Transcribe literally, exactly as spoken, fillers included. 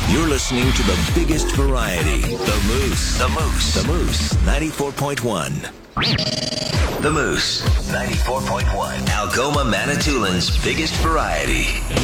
You're listening to the biggest variety, The Moose. The Moose. The Moose, ninety-four point one. The Moose, ninety-four point one. Algoma Manitoulин's biggest variety.